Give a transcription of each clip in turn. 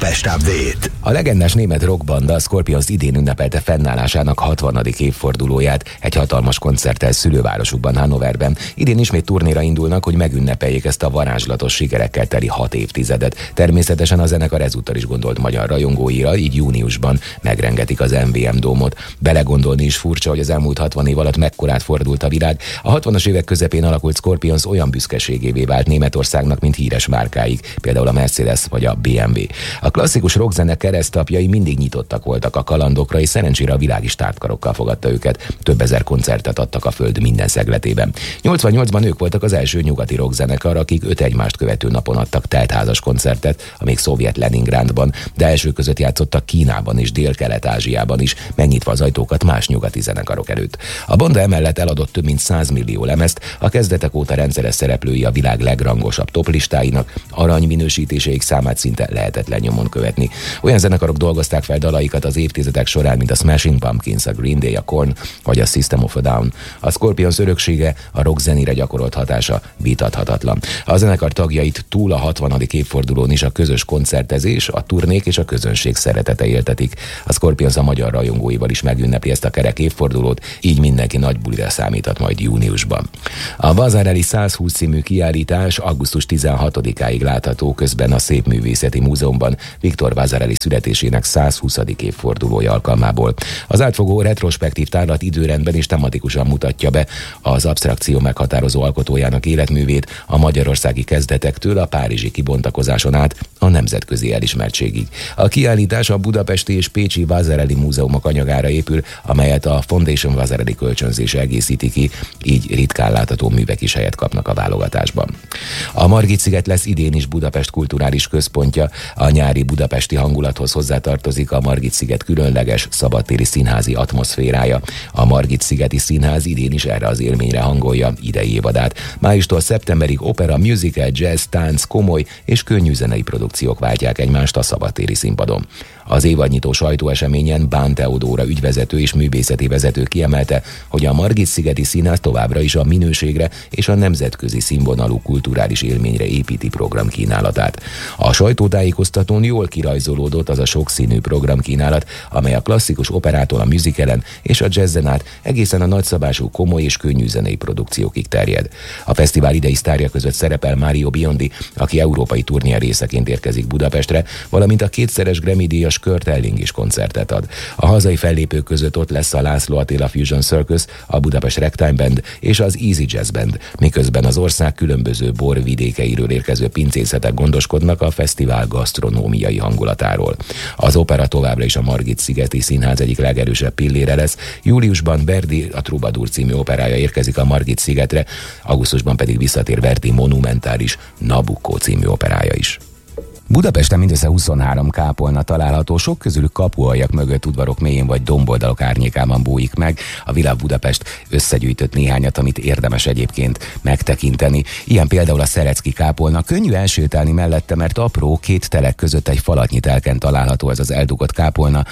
Budapest Update. A legendás német rockbanda Scorpions idén ünnepelte fennállásának 60. évfordulóját egy hatalmas koncerttel szülővárosukban, Hannoverben. Idén ismét turnéra indulnak, hogy megünnepeljék ezt a varázslatos sikerekkel teli 6 évtizedet. Természetesen a zenekar ezúttal is gondolt magyar rajongóira, így júniusban megrengetik az MVM Dómot. Belegondolni is furcsa, hogy az elmúlt 60 év alatt mekkorát fordult a világ. A 60-as évek közepén alakult Scorpions olyan büszkeségévé vált Németországnak, mint híres márkáig, például a Mercedes vagy a BMW. A klasszikus rockzene keresztapjai mindig nyitottak voltak a kalandokra, és szerencsére a világ is tártkarokkal fogadta őket. Több ezer koncertet adtak a föld minden szegletében. 88-ban ők voltak az első nyugati rockzenekar, akik 5 egymást követő napon adtak teltházas koncertet, a még szovjet Leningrádban, de első között játszottak Kínában és Dél-Kelet-Ázsiában is, megnyitva az ajtókat más nyugati zenekarok előtt. A banda emellett eladott több mint 100 millió lemezt, a kezdetek óta rendszeres szereplői a világ legrangosabb toplistáinak, aranyminősítéseik számát szinte lehetetlen nyomon követni. Olyan zenekarok dolgozták fel dalaikat az évtizedek során, mint a Smashing Pumpkins, a Green Day, a Korn vagy a System of a Down. A Scorpions öröksége, a rock zenére gyakorolt hatása vitathatatlan. A zenekar tagjait túl a 60. évfordulón is a közös koncertezés, a turnék és a közönség szeretete éltetik. A Scorpions a magyar rajongóival is megünnepli ezt a kerek évfordulót, így mindenki nagy bulira számíthat majd júniusban. A Vasarely 120 című kiállítás augusztus 16-áig látható, közben a Szépművészeti Múzeumban Viktor Vasarely születésének 120. évfordulója alkalmából. Az átfogó retrospektív tárlat időrendben is tematikusan mutatja be az absztrakció meghatározó alkotójának életművét a magyarországi kezdetektől a párizsi kibontakozáson át a nemzetközi elismertségig. A kiállítás a budapesti és pécsi Vasarely múzeumok anyagára épül, amelyet a Foundation Vasarely kölcsönzése egészíti ki, így ritkán látható művek is helyet kapnak a válogatásban. A Margit-sziget lesz idén is Budapest kulturális központja. A nyári budapesti hangulathoz hozzátartozik a Margit-sziget különleges szabadtéri színházi atmoszférája. A Margit-szigeti Színház idén is erre az élményre hangolja idei évadát. Májustól szeptemberig opera, musical, jazz, tánc, komoly és könnyű zenei produkciók váltják egymást a szabadtéri színpadon. Az évadnyitó sajtóeseményen Bán Teodóra ügyvezető és művészeti vezető kiemelte, hogy a Margit-szigeti Színház továbbra is a minőségre és a nemzetközi színvonalú kulturális élményre építi programkínálatát. A sajtótájékoztatón jól kirajzolódott az a sokszínű programkínálat, amely a klasszikus operától a musicalen és a jazzen át egészen a nagyszabású komoly és könnyű zenei produkciókig terjed. A fesztivál idei sztárja között szerepel Mario Biondi, aki európai turné részeként érkezik Budapestre, valamint a kétszeres Grammy-díjas Kurt Elling is koncertet ad. A hazai fellépők között ott lesz a László Attila Fusion Circus, a Budapest Ragtime Band és az Easy Jazz Band, miközben az ország különböző borvidékeiről érkező pincészetek gondoskodnak a fesztivál gasztronómiai hangulatáról. Az opera továbbra is a Margit-szigeti Színház egyik legerősebb pillére lesz. Júliusban Verdi a Troubadour című operája érkezik a Margit-szigetre, augusztusban pedig visszatér Verdi monumentális Nabucco című operája is. Budapesten mindössze 23 kápolna található, sok közülük kapualjak mögött, udvarok mélyén vagy domboldalok árnyékában bújik meg. A Világ Budapest összegyűjtött néhányat, amit érdemes egyébként megtekinteni. Ilyen például a Szerecki kápolna. Könnyű elsétálni mellette, mert apró, két telek között egy falatnyi telken található ez az eldugott kápolna.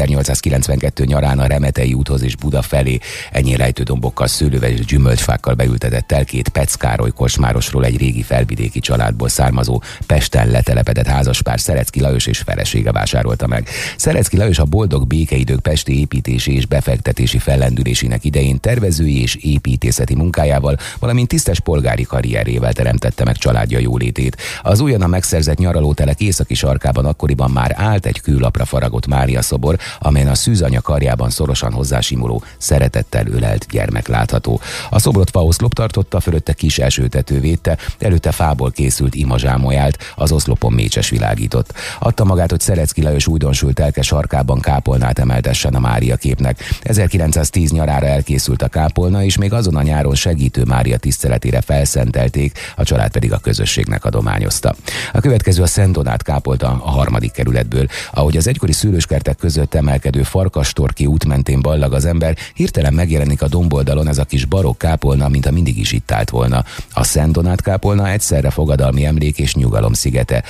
1892 nyarán a Remetei úthoz és Buda felé ennyi rejtődombokkal, szőlővel és gyümölcsfákkal beültetett telkét Pec Károly kocsmárosról, egy régi felvidéki családból származó, Pesten letelepedett házaspár Szerecki Lajos és felesége vásárolta meg. Szerecki Lajos a boldog békeidők pesti építési és befektetési fellendülésének idején tervezői és építészeti munkájával, valamint tisztes polgári karrierével teremtette meg családja jólétét. Az újonnan megszerzett nyaralótelek északi sarkában akkoriban már állt egy kőlapra faragott Mária szobor, amelyen a szűzanya karjában szorosan hozzásimuló, szeretettel ölelt gyermek látható. A szobrot faoszlop tartotta, fölötte kis esőtető védte, előtte fából készült imazsámoly állt, az oszlopon mécses világított. Adta magát, hogy Szerecki Lajos újdonsült telke sarkában kápolnát emeltessen a Mária képnek. 1910 nyarára elkészült a kápolna, és még azon a nyáron segítő Mária tiszteletére felszentelték, a család pedig a közösségnek adományozta. A következő a Szent Donát kápolta a 3. kerületből. Ahogy az egykori szőlőskertek között emelkedő Farkastorki út mentén ballag az ember, hirtelen megjelenik a domboldalon ez a kis barokk kápolna, mint a mindig is itt állt volna. A Szent Donát kápolna egyszerre fogadalmi emlék és nyugalom szigete. A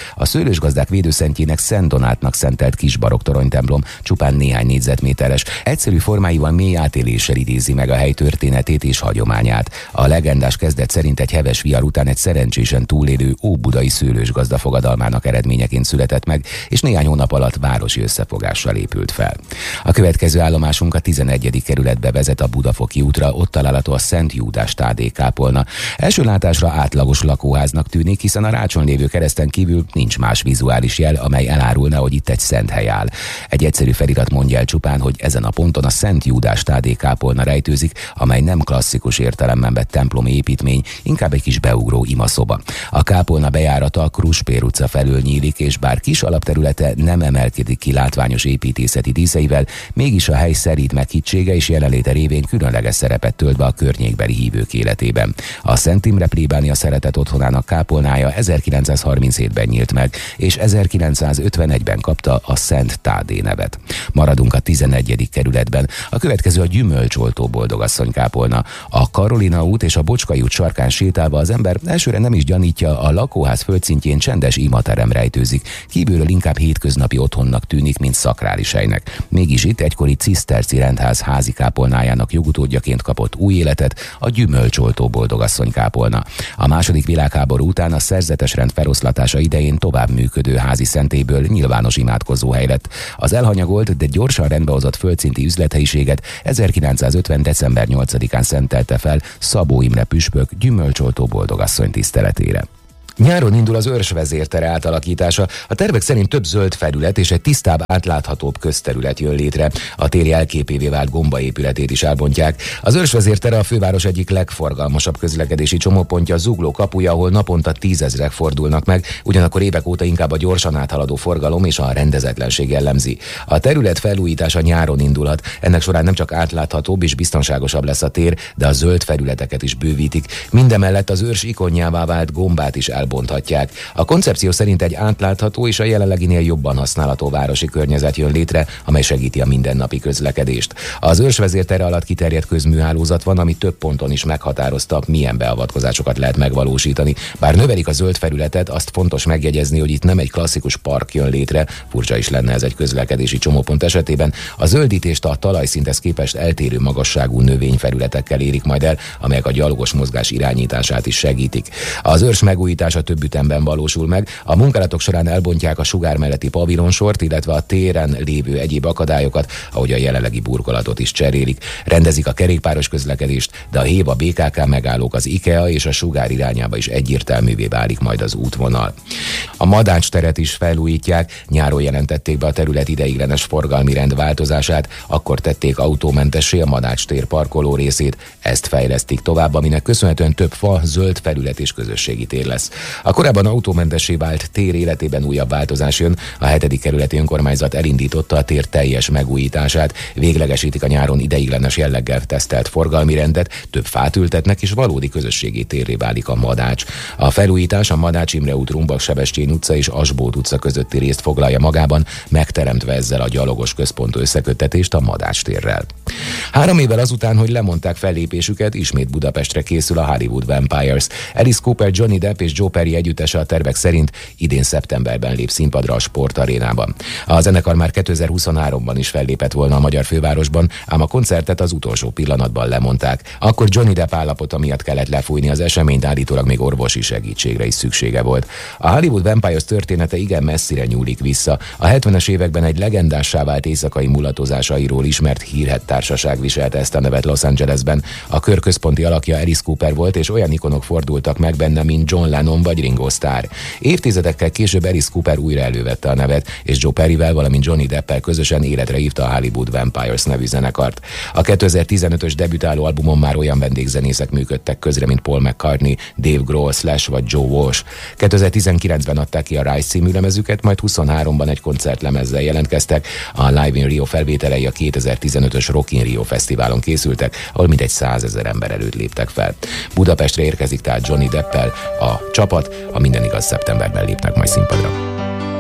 szőlősgazdák védőszentjének Szent Donátnak szentelt kis barokk toronytemplom csupán néhány négyzetméteres, egyszerű formáival mély átéléssel idézi meg a hely történetét és hagyományát. A legendás kezdet szerint egy heves vihar után egy szerencsésen túlélő óbudai szőlősgazda fogadalmának eredményeként született meg, és néhány hónap alatt városi összefogással épült fel. A következő állomásunk a 11. kerületbe vezet a Budafoki útra, ott található a Szent Júdás tádékápolna. Első látásra átlagos lakóháznak tűnik, hiszen a rácson lévő kereszten kívül nincs más vizuális jel, amely elárulna, hogy itt egy szent hely áll. Egy egyszerű felirat mondja el csupán, hogy ezen a ponton a Szent Júdás tádékápolna rejtőzik, amely nem klasszikus értelemben vett templomi építmény, inkább egy kis beugró imaszoba. A kápolna bejárata a Kruspér utca felől nyílik, és bár kis alapterülete nem emelkedik ki látványos építészeti díszeivel, mégis a hely szerint meghittsége és jelenléte révén különleges szerepet tölt be a környékbeli hívők életében. A Szent Imre plébánia szeretett otthonának kápolnája 1937-ben nyílt meg, és 1951-ben kapta a Szent Tádé nevet. Maradunk a 11. kerületben. A következő a Gyümölcsoltó boldogasszony kápolna. A Karolina út és a Bocskai út sarkán sétálva az ember elsőre nem is gyanítja, a lakóház földszintjén csendes imaterem rejtőzik. Kívülről inkább hétköznapi otthonnak tűnik, mint szakrális helynek. Mégis itt egykori ciszterci rendház házi kápolnájának jogutódjaként kapott új életet a Gyümölcsoltó boldogasszony kápolna. A második világháború után a szerzetes rend feloszlatása idején tovább működő házi szentélyből nyilvános imádkozóhely lett. Az elhanyagolt, de gyorsan rendbehozott földszinti üzlethelyiséget 1950. december 8-án szentelte fel Szabó Imre püspök Gyümölcsoltó boldogasszony tiszteletére. Nyáron indul az Őrs vezértere átalakítása. A tervek szerint több zöld felület és egy tisztább, átláthatóbb közterület jön létre. A tér jelképévé vált gombaépületét is elbontják. Az Őrs vezértere a főváros egyik legforgalmasabb közlekedési csomópontja, Zugló kapuja, ahol naponta 10 000-ek fordulnak meg, ugyanakkor évek óta inkább a gyorsan áthaladó forgalom és a rendezetlenség jellemzi. A terület felújítása nyáron indulhat. Ennek során nem csak átláthatóbb és biztonságosabb lesz a tér, de a zöld felületeket is bővítik. Mindemellett az Őrs ikonjává vált gombát is elbonthatják. A koncepció szerint egy átlátható és a jelenleginél jobban használható városi környezet jön létre, amely segíti a mindennapi közlekedést. Az Őrs vezértere alatt kiterjedt közműhálózat van, ami több ponton is meghatározta, milyen beavatkozásokat lehet megvalósítani. Bár növelik a zöld felületet, azt fontos megjegyezni, hogy itt nem egy klasszikus park jön létre, furcsa is lenne ez egy közlekedési csomópont esetében. A zöldítést a talajszinthez képest eltérő magasságú növényfelületekkel érik majd el, amelyek a gyalogos mozgás irányítását is segítik. Az Őrs megújítása több ütemben valósul meg. A munkálatok során elbontják a sugár melletti pavilonsort, illetve a téren lévő egyéb akadályokat, ahogy a jelenlegi burkolatot is cserélik. Rendezik a kerékpáros közlekedést, de a Héva BKK megállók, az IKEA és a sugár irányába is egyértelművé válik majd az útvonal. A Madács teret is felújítják, nyáron jelentették be a terület ideiglenes forgalmi rend változását, akkor tették autómentessé a Madács tér parkoló részét, ezt fejlesztik tovább, aminek köszönhetően több fa, zöld felület és közösségi tér lesz. A korábban autómentessé vált tér életében újabb változás jön. A 7. kerületi önkormányzat elindította a tér teljes megújítását, véglegesítik a nyáron ideiglenes jelleggel tesztelt forgalmi rendet, több fát ültetnek és valódi közösségi térré válik a Madács. A felújítás a Madács Imre út, Rumbak Sebestyén utca és Asbót utca közötti részt foglalja magában, megteremtve ezzel a gyalogos központú összeköttetést a Madács térrel. 3 évvel azután, hogy lemondták fellépésüket, ismét Budapestre készül a Hollywood Vampires. Alice Cooper, Johnny Depp és Joe Perry együttese a tervek szerint idén szeptemberben lép színpadra a Sportarénában. A zenekar már 2023-ban is fellépett volna a magyar fővárosban, ám a koncertet az utolsó pillanatban lemondták. Akkor Johnny Depp állapota miatt kellett lefújni az eseményt, állítólag még orvosi segítségre is szüksége volt. A Hollywood Vampires története igen messzire nyúlik vissza. A 70-es években egy legendássá vált éjszakai mulatozásairól ismert hírhedt társaság viselte ezt a nevet Los Angelesben. A kör központi alakja Alice Cooper volt, és olyan ikonok fordultak meg benne, mint John Lennon vagy Ringo Starr. Évtizedekkel később Alice Cooper újra elővette a nevet, és Joe Perryvel, valamint Johnny Deppel közösen életre hívta a Hollywood Vampires nevű zenekart. A 2015-ös debütáló albumon már olyan vendégzenészek működtek közre, mint Paul McCartney, Dave Grohl, Slash vagy Joe Walsh. 2019-ben adták ki a Rise című lemezüket, majd 23-ban egy koncertlemezzel jelentkeztek. A Live in Rio felvételei a 2015-ös Rock in Rio fesztiválon készültek, ahol mintegy 100 000 ember előtt léptek fel. Budapestre érkezik tehát Johnny Deppel a csapat, a Minden igaz szeptemberben lépnek majd színpadra.